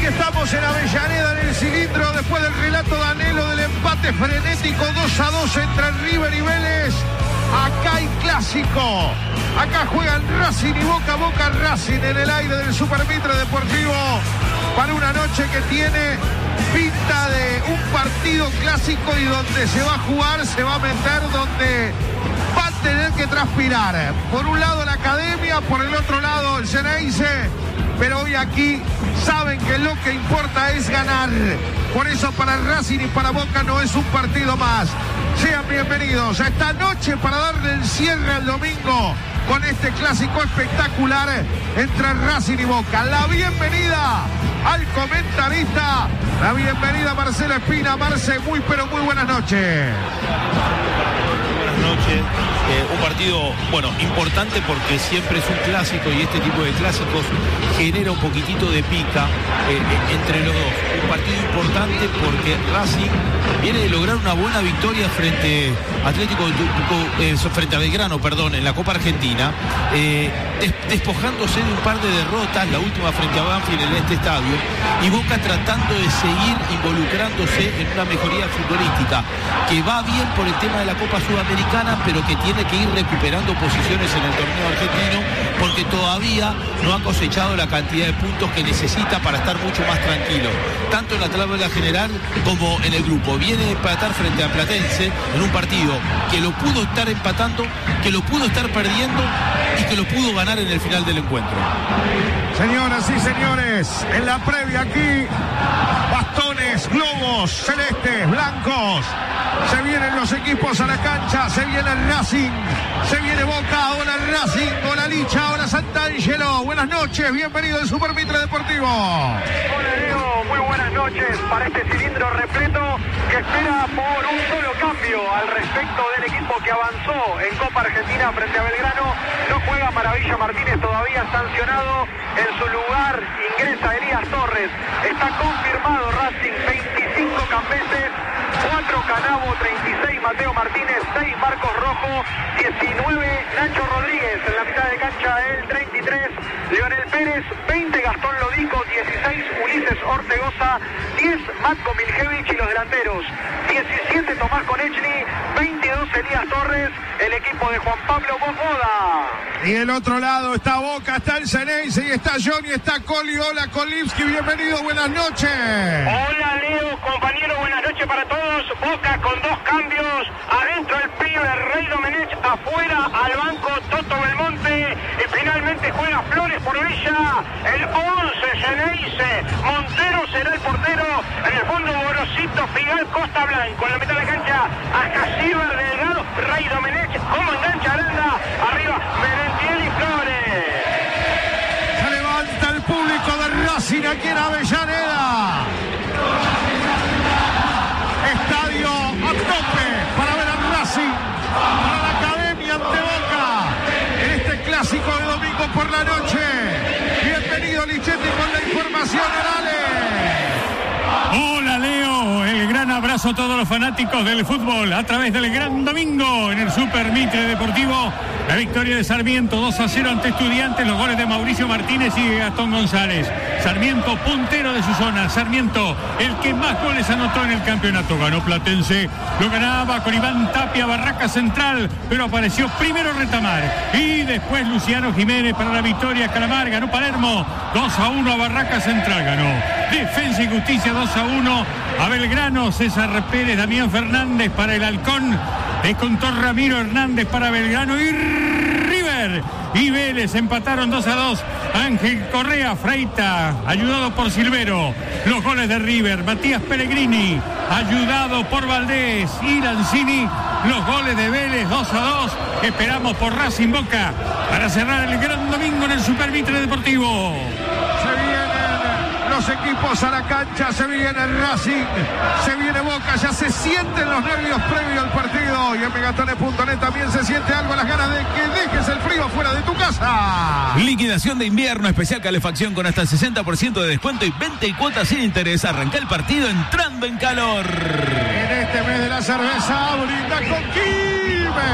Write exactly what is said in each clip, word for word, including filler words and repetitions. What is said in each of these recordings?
Aquí estamos en Avellaneda, en el cilindro, después del relato de Anhelo del empate frenético dos a dos entre River y Vélez. Acá hay clásico. Acá juegan Racing y Boca. Boca Racing en el aire del Super Mitre Deportivo para una noche que tiene pinta de un partido clásico y donde se va a jugar, se va a meter, donde va a tener que transpirar. Por un lado la academia, por el otro lado el Ceneice, pero hoy aquí saben que lo que importa es ganar. Por eso para Racing y para Boca no es un partido más. Sean bienvenidos a esta noche para darle el cierre al domingo con este clásico espectacular entre Racing y Boca. La bienvenida al comentarista, la bienvenida a Marcelo Espina. Marce, muy pero muy buenas noches. Buenas noches. Eh, un partido, bueno, importante porque siempre es un clásico y este tipo de clásicos genera un poquitito de pica eh, entre los dos. Un partido importante porque Racing viene de lograr una buena victoria frente a Atlético eh, frente a Belgrano, perdón, en la Copa Argentina, eh, des despojándose de un par de derrotas, la última frente a Banfield en este estadio, y Boca tratando de seguir involucrándose en una mejoría futbolística que va bien por el tema de la Copa Sudamericana, pero que tiene que ir recuperando posiciones en el torneo argentino porque todavía no ha cosechado la cantidad de puntos que necesita para estar mucho más tranquilo, tanto en la tabla general como en el grupo. Viene a empatar frente a Platense en un partido que lo pudo estar empatando, que lo pudo estar perdiendo y que lo pudo ganar en el final del encuentro. Señoras y señores, en la previa aquí, bastones, globos, celestes, blancos. Se vienen los equipos a la cancha, se viene el Racing, se viene Boca, hola Racing, hola Licha, hola Santangelo. Buenas noches, bienvenido al Super Mitre Deportivo. Hola Leo, muy buenas noches para este cilindro repleto que espera por un solo cambio al respecto del equipo que avanzó en Copa Argentina frente a Belgrano. No juega Maravilla Martínez, todavía sancionado. En su lugar ingresa Elías Torres. Está confirmado Racing, veinticinco Cambeses, cuatro Canavo, treinta y seis Mateo Martínez, seis Marcos Rojo, diecinueve Nacho Rodríguez, en la mitad de cancha el treinta y tres Leonel Pérez, veinte Gastón Lodico, dieciséis Ulises Ortegoza, diez Matko Miljevich y los delanteros, diecisiete Tomás Konechny, veintidós Elías Torres, el equipo de Juan Pablo Bojoda. Y del otro lado está Boca, está el Ceneice y está Johnny, está Coli. Hola Kolivsky, bienvenido, buenas noches. Hola Leo, compañero, buenas noches para todos. Boca con dos cambios, adentro el pibe Rey Domenech, afuera al banco Toto Belmonte, y finalmente juega Flores por Villa, el once Ceneice, Montero será el portero, en el fondo Gorosito, Figal, Costa Blanco, en la mitad de la cancha hasta Ciber Delgado, Rey Domenech, como engancha Aranda, arriba Merentiel y Flores. Se levanta el público de Racing aquí en Avellaneda. Estadio a tope para ver a Racing, para la academia ante Boca, en este clásico de domingo por la noche. Bienvenido Lichetti con la información, orales. Hola Leo, el gran abrazo a todos los fanáticos del fútbol a través del gran domingo en el Super Mitre Deportivo. La victoria de Sarmiento dos a cero ante Estudiantes, los goles de Mauricio Martínez y Gastón González. Sarmiento puntero de su zona, Sarmiento el que más goles anotó en el campeonato. Ganó Platense, lo ganaba con Iván Tapia, Barraca Central, pero apareció primero Retamar y después Luciano Jiménez para la victoria. Calamar, ganó Palermo dos a uno a Barraca Central, ganó Defensa y Justicia dos a uno a Belgrano. César Pérez, Damián Fernández para el Halcón, descontó Ramiro Hernández para Belgrano y River y Vélez empataron dos a dos. Ángel Correa, Freita, ayudado por Silvero. Los goles de River, Matías Pellegrini, ayudado por Valdés y Lanzini. Los goles de Vélez, dos a dos. Esperamos por Racing Boca para cerrar el gran domingo en el Super Mitre Deportivo. Se vienen los equipos a la cancha, se viene Racing, se viene Boca, ya se sienten los nervios previos al partido. Y en megatones punto net también se siente algo, las ganas de que dejes el frío fuera de tu casa. Liquidación de invierno, especial calefacción con hasta el sesenta por ciento de descuento y veinte cuotas sin interés. Arranca el partido entrando en calor. En este mes de la cerveza, brinda con Quilmes.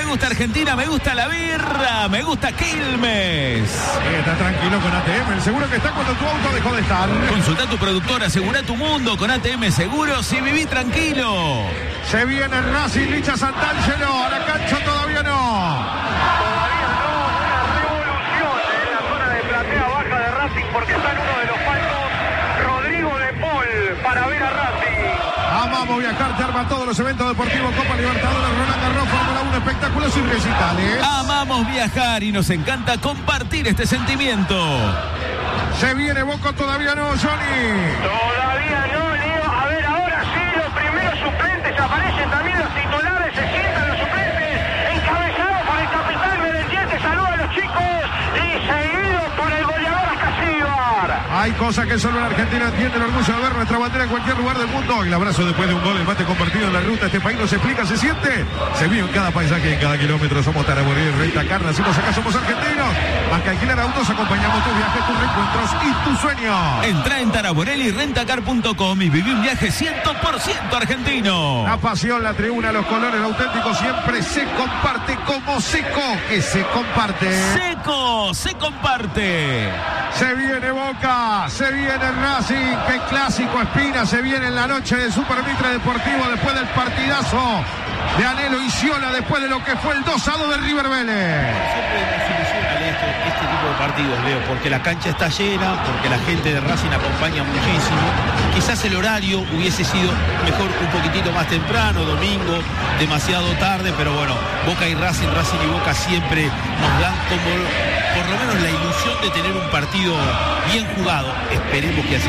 gusta Argentina, me gusta la birra, me gusta Quilmes. Está tranquilo con A T M, el seguro que está cuando tu auto dejó de estar. Consulta a tu productor, asegura tu mundo con A T M Seguros y viví tranquilo. Se viene Racing, Licha Santangelo, a la cancha todavía no. Todavía no, una revolución en la zona de platea baja de Racing porque está en uno de los palcos Rodrigo de Paul para ver a Racing. Amamos viajar, te arma todos los eventos deportivos, Copa Libertadores, Roland Garros, Fórmula uno, espectáculos y recitales. Amamos viajar y nos encanta compartir este sentimiento. Se viene Boca, todavía no, Johnny. Todavía no, Leo. A ver, ahora sí, los primeros suplentes aparecen también los titulares, se sientan los suplentes, encabezados por el capitán Merentiel, saluda a los chicos y seguido por el goleador Ascasíbar. Hay cosas que solo en Argentina entiende el orgullo de ver nuestra bandera en cualquier lugar del mundo. El abrazo después de un gol, el mate compartido en la ruta. Este país nos explica, se siente. Se vive en cada paisaje, en cada kilómetro. Somos Taraboril, Renta Car, nacimos acá, somos argentinos. Más que alquilar autos, acompañamos tus viajes, tus reencuentros y tus sueños. Entra en Taraborel y rentacar punto com y viví un viaje cien por ciento argentino. La pasión, la tribuna, los colores auténticos siempre se comparte como seco, que se comparte. Seco, se comparte. Se viene Boca, se viene Racing, qué clásico Espina, se viene en la noche de Super Mitre Deportivo después del partidazo de Anhelo y Sciola, después de lo que fue el dos a dos de River Vélez. Siempre nos ilusiona este, este tipo de partidos, Leo, porque la cancha está llena, porque la gente de Racing acompaña muchísimo. Quizás el horario hubiese sido mejor un poquitito más temprano, domingo, demasiado tarde, pero bueno, Boca y Racing, Racing y Boca siempre nos dan como por lo menos la ilusión de tener un partido bien jugado. Esperemos que así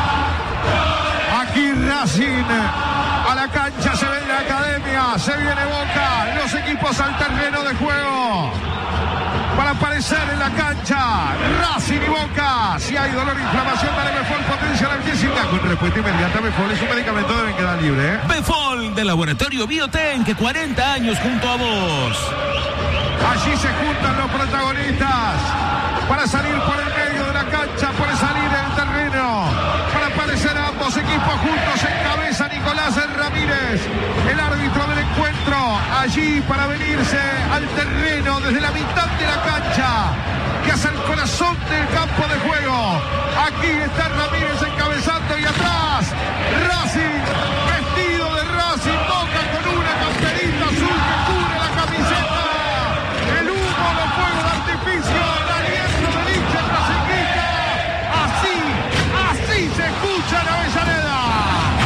sea. Aquí Racing, a la cancha se ve en la academia, se viene Boca, los equipos al terreno de juego para aparecer en la cancha. Racing y Boca, si hay dolor e inflamación, dale Befol, potencia analgésica con respuesta inmediata. Befol es un medicamento, deben quedar libre, ¿eh? Befol del laboratorio Bioten, que cuarenta años junto a vos. Allí se juntan los protagonistas para salir por el medio de la cancha, por salir del terreno, para aparecer ambos equipos juntos. Encabeza Nicolás Ramírez, el árbitro del encuentro, allí para venirse al terreno desde la mitad de la cancha, que hace el corazón del campo de juego. Aquí está Ramírez encabezando y atrás Racing.